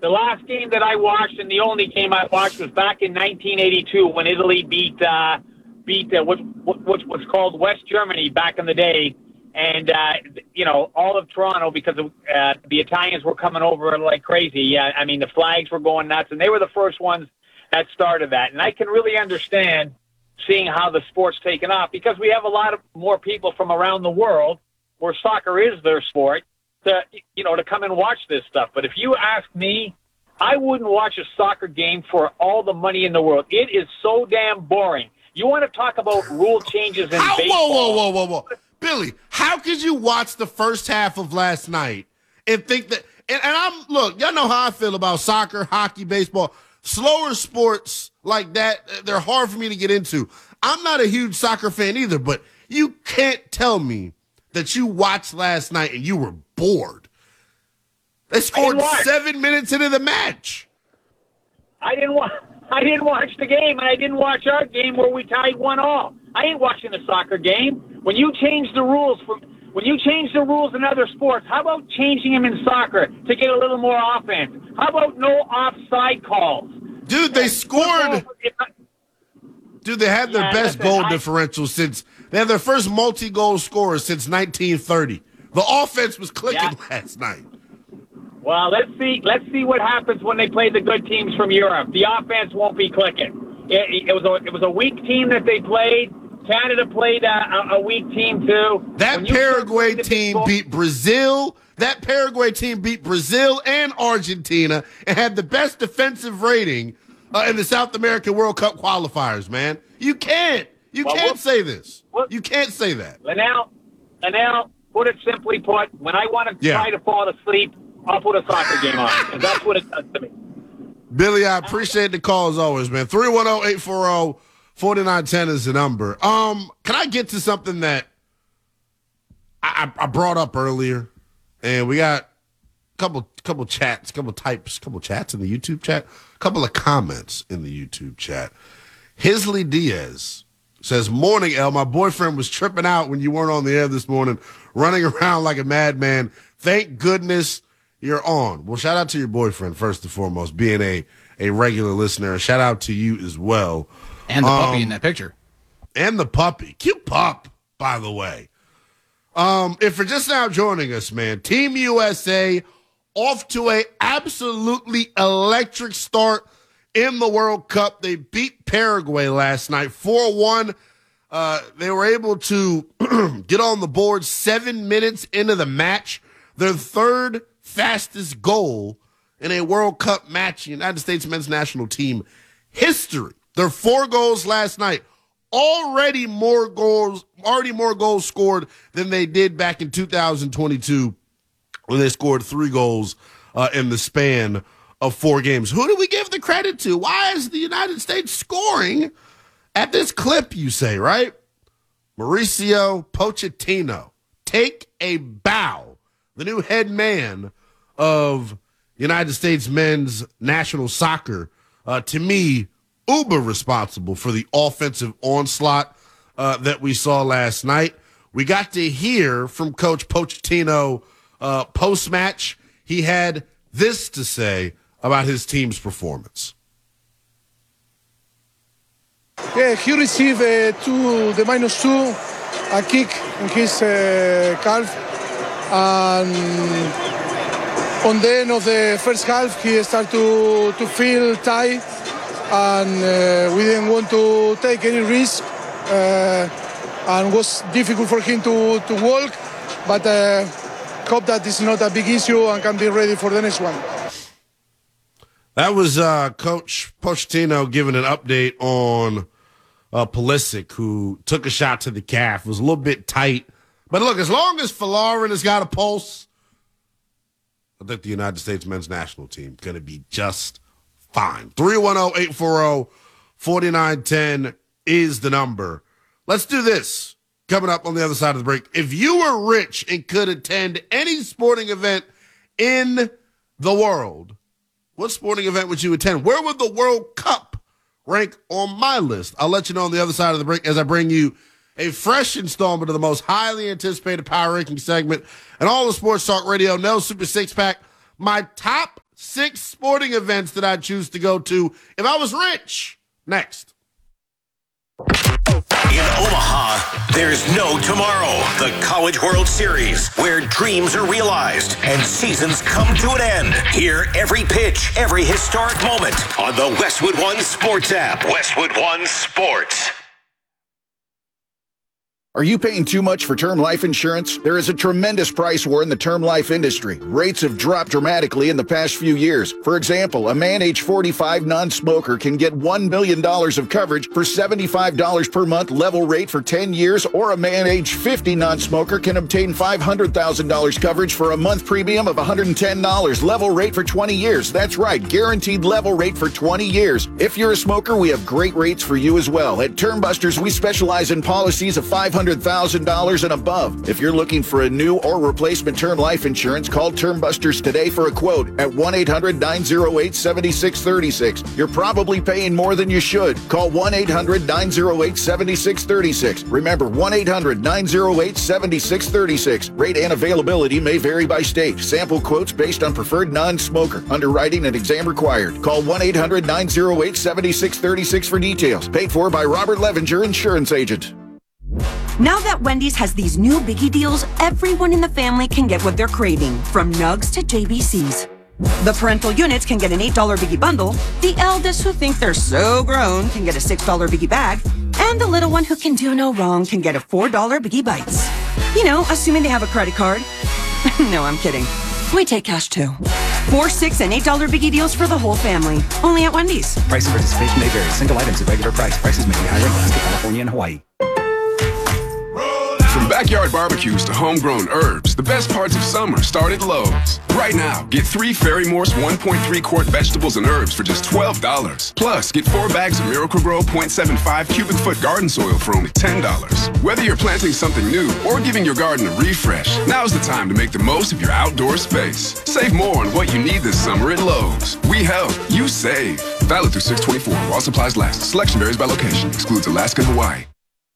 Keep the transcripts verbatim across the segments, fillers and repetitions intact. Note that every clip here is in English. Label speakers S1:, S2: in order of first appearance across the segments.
S1: The last game that I watched, and the only game I watched, was back in nineteen eighty-two when Italy beat uh, beat uh, what, what was called West Germany back in the day, and uh, you know all of Toronto, because of, uh, the Italians were coming over like crazy. Yeah, I mean the flags were going nuts, and they were the first ones that started that. And I can really understand seeing how the sport's taken off, because we have a lot of more people from around the world where soccer is their sport, to, you know, to come and watch this stuff. But if you ask me, I wouldn't watch a soccer game for all the money in the world. It is so damn boring. You want to talk about rule changes in
S2: how,
S1: baseball?
S2: Whoa, whoa, whoa, whoa, whoa. Billy, how could you watch the first half of last night and think that, and, and I'm, look, y'all know how I feel about soccer, hockey, baseball. Slower sports like that, they're hard for me to get into. I'm not a huge soccer fan either, but you can't tell me that you watched last night and you were bored. They scored seven minutes into the match.
S1: I didn't watch. I didn't watch the game, and I didn't watch our game where we tied one all. I ain't watching a soccer game. When you change the rules from when you change the rules in other sports, how about changing them in soccer to get a little more offense? How about no offside calls?
S2: Dude, they scored. Dude, they had their
S1: yeah,
S2: best
S1: listen,
S2: goal
S1: I,
S2: differential since they had their first multi-goal scorer since nineteen thirty. The offense was clicking
S1: yeah.
S2: last night.
S1: Well, let's see. Let's see what happens when they play the good teams from Europe. The offense won't be clicking. It, it was a it was a weak team that they played. Canada played a, a weak team too.
S2: That Paraguay team
S1: ball,
S2: beat Brazil. That Paraguay team beat Brazil and Argentina and had the best defensive rating uh, in the South American World Cup qualifiers. Man, you can't. You
S1: well,
S2: can't
S1: we'll,
S2: say this.
S1: We'll,
S2: you can't say that.
S1: Linnell, Linnell, put it simply put, when I want to
S2: yeah.
S1: try to fall asleep, I'll put a soccer game on. And that's what it does to me.
S2: Billy, I appreciate the call as always, man. three one zero, eight four zero, four nine one zero is the number. Um, can I get to something that I, I brought up earlier? And we got a couple couple chats, couple types, couple chats in the YouTube chat, a couple of comments in the YouTube chat. Hisley Diaz says, morning, L. My boyfriend was tripping out when you weren't on the air this morning, running around like a madman. Thank goodness you're on. Well, shout out to your boyfriend, first and foremost, being a, a regular listener. Shout out to you as well.
S3: And the
S2: um,
S3: puppy in that picture.
S2: And the puppy. Cute pup, by the way. Um, if you're just now joining us, man, Team U S A off to a absolutely electric start in the World Cup. They beat Paraguay last night, four one. Uh, they were able to get on the board seven minutes into the match. Their third fastest goal in a World Cup match in United States men's national team history. Their four goals last night. Already more goals, already more goals scored than they did back in two thousand twenty-two when they scored three goals uh, in the span of four games. Who do we give the credit to? Why is the United States scoring at this clip, you say, right? Mauricio Pochettino. Take a bow. The new head man of United States men's national soccer, uh, to me, uber responsible for the offensive onslaught uh, that we saw last night. We got to hear from Coach Pochettino uh, post-match. He had this to say about his team's performance.
S4: Yeah, he received uh, two, the minus two, a kick in his uh, calf. And on the end of the first half, he started to, to feel tight. And uh, we didn't want to take any risk, uh, and was difficult for him to, to walk, but uh, hope that it's not a big issue and can be ready for the next one.
S2: That was uh, Coach Pochettino giving an update on uh, Pulisic, who took a shot to the calf. It was a little bit tight. But look, as long as Folarin has got a pulse, I think the United States men's national team is going to be just fine. three one zero, eight four zero, four nine one zero is the number. Let's do this. Coming up on the other side of the break. If you were rich and could attend any sporting event in the world, what sporting event would you attend? Where would the World Cup rank on my list? I'll let you know on the other side of the break as I bring you a fresh installment of the most highly anticipated power ranking segment and all the sports talk radio. No Super Six Pack. My top six sporting events that I choose to go to if I was rich. Next.
S3: In Omaha, there's no tomorrow. The College World Series, where dreams are realized and seasons come to an end. Hear every pitch, every historic moment on the Westwood One Sports app. Westwood One Sports.
S5: Are you paying too much for term life insurance? There is a tremendous price war in the term life industry. Rates have dropped dramatically in the past few years. For example, a man age forty-five non-smoker can get one million dollars of coverage for seventy-five dollars per month level rate for ten years, or a man age fifty non-smoker can obtain five hundred thousand dollars coverage for a month premium of one hundred ten dollars level rate for twenty years. That's right, guaranteed level rate for twenty years. If you're a smoker, we have great rates for you as well. At Term Busters, we specialize in policies of five hundred thousand dollars and above. If you're looking for a new or replacement term life insurance, call Term Busters today for a quote at one eight hundred nine oh eight seven six three six. You're probably paying more than you should. Call one eight hundred nine oh eight seven six three six. Remember, one eight hundred nine oh eight seven six three six. Rate and availability may vary by state. Sample quotes based on preferred non-smoker. Underwriting and exam required. Call one eight hundred nine oh eight seven six three six for details. Paid for by Robert Levinger, insurance agent.
S6: Now that Wendy's has these new biggie deals, everyone in the family can get what they're craving, from nugs to J B Cs. The parental units can get an eight dollar biggie bundle, the eldest who think they're so grown can get a six dollar biggie bag, and the little one who can do no wrong can get a four dollar biggie bites. You know, assuming they have a credit card. No, I'm kidding. We take cash too. Four, six, and eight dollar biggie deals for the whole family. Only at Wendy's.
S7: Price and participation may vary. Single items at regular price. Prices may be higher in Alaska, California, and Hawaii.
S8: From backyard barbecues to homegrown herbs, the best parts of summer start at Lowe's. Right now, get three Ferry Morse one point three quart vegetables and herbs for just twelve dollars. Plus, get four bags of Miracle-Gro zero point seven five cubic foot garden soil for only ten dollars. Whether you're planting something new or giving your garden a refresh, now's the time to make the most of your outdoor space. Save more on what you need this summer at Lowe's. We help, you save. Valid through six twenty-four while supplies last. Selection varies by location. Excludes Alaska and Hawaii.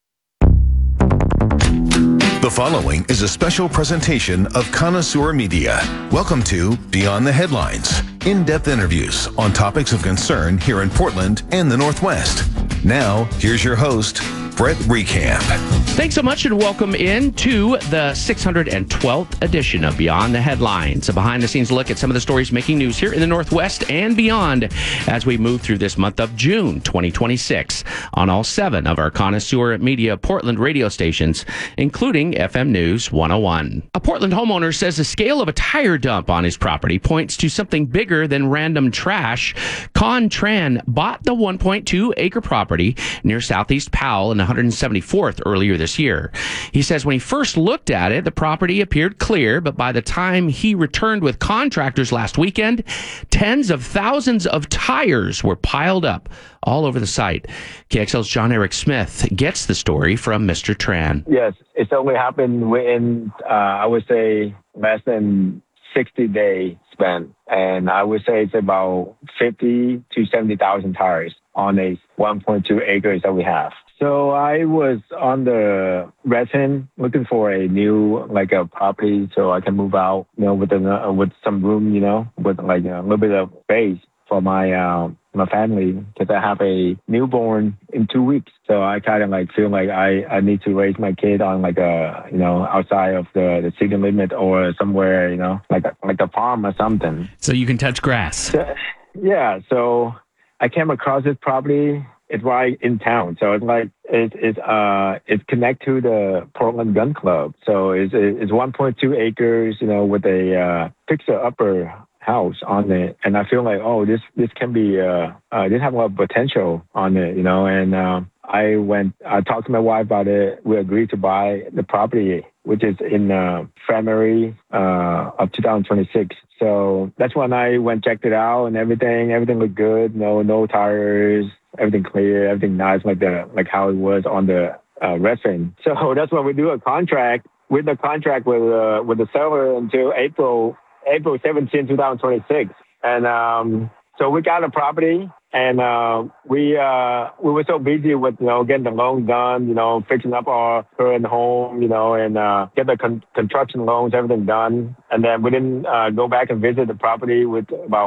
S3: The following is a special presentation of Connoisseur Media. Welcome to Beyond the Headlines, in-depth interviews on topics of concern here in Portland and the Northwest. Now, here's your host, Brett Recamp.
S9: Thanks so much and welcome in to the six hundred twelfth edition of Beyond the Headlines, a behind-the-scenes look at some of the stories making news here in the Northwest and beyond as we move through this month of June twenty twenty-six on all seven of our Connoisseur Media Portland radio stations, including F M News one oh one. A Portland homeowner says the scale of a tire dump on his property points to something bigger than random trash. Con Tran bought the one point two acre property near Southeast Powell in one hundred seventy-fourth earlier this year. He says when he first looked at it, the property appeared clear, but by the time he returned with contractors last weekend, tens of thousands of tires were piled up all over the site. K X L's John Eric Smith gets the story from Mister Tran.
S10: Yes, it's only happened within, uh, I would say, less than sixty day span. And I would say it's about fifty to seventy thousand tires on a one point two acres that we have. So I was on the Redfin looking for a new, like a property so I can move out, you know, with a, with some room, you know, with like a little bit of space for my, uh, my family, because I have a newborn in two weeks. So I kind of like feel like I, I need to raise my kid on like a, you know, outside of the, the city limit or somewhere, you know, like a, like a farm or something.
S9: So you can touch grass.
S10: So, yeah. So I came across this property. It's right in town, so it's like it's it's uh it's connect to the Portland Gun Club. So it's it's one point two acres, you know, with a uh, fixer upper house on it, and I feel like oh this this can be uh, uh this have a lot of potential on it, you know. And uh, I went I talked to my wife about it. We agreed to buy the property, which is in uh, February uh, of two thousand twenty-six. So that's when I went checked it out and everything. Everything looked good. No no tires. Everything clear, everything nice, like the like how it was on the uh, Redfin. So that's when we do a contract with the contract with uh, with the seller until April April seventeenth, twenty twenty-six, and um, so we got a property, and uh, we uh, we were so busy with you know getting the loan done, you know, fixing up our current home, you know, and uh, get the con- construction loans, everything done, and then we didn't uh, go back and visit the property with about